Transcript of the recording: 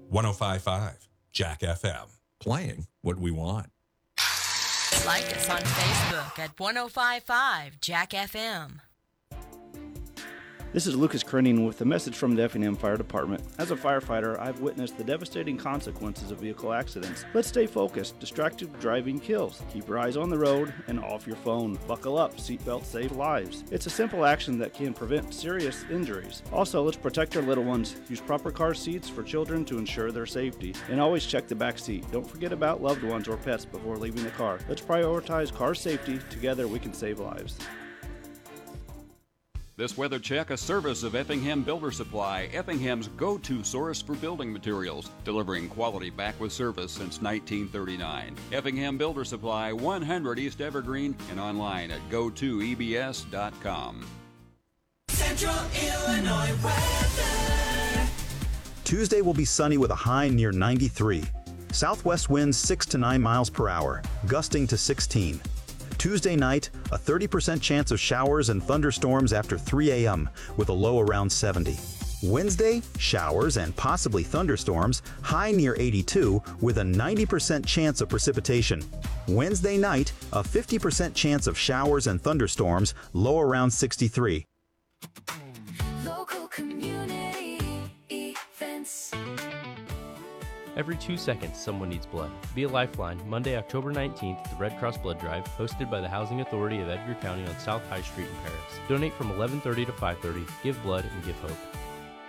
105.5 Jack FM. Playing what we want. Like us on Facebook at 105.5 Jack FM. This is Lucas Krenning with a message from the Effingham Fire Department. As a firefighter, I've witnessed the devastating consequences of vehicle accidents. Let's stay focused. Distracted driving kills. Keep your eyes on the road and off your phone. Buckle up. Seatbelts save lives. It's a simple action that can prevent serious injuries. Also, let's protect our little ones. Use proper car seats for children to ensure their safety. And always check the back seat. Don't forget about loved ones or pets before leaving the car. Let's prioritize car safety. Together we can save lives. This weather check, a service of Effingham Builder Supply, Effingham's go-to source for building materials, delivering quality back with service since 1939. Effingham Builder Supply, 100 East Evergreen, and online at go2ebs.com. Central Illinois weather. Tuesday will be sunny with a high near 93. Southwest winds 6 to 9 miles per hour, gusting to 16. Tuesday night, a 30% chance of showers and thunderstorms after 3 a.m. with a low around 70. Wednesday, showers and possibly thunderstorms, high near 82 with a 90% chance of precipitation. Wednesday night, a 50% chance of showers and thunderstorms, low around 63. Local community events. Every 2 seconds, someone needs blood. Be a Lifeline, Monday, October 19th, the Red Cross Blood Drive, hosted by the Housing Authority of Edgar County on South High Street in Paris. Donate from 11:30 to 5:30, give blood and give hope.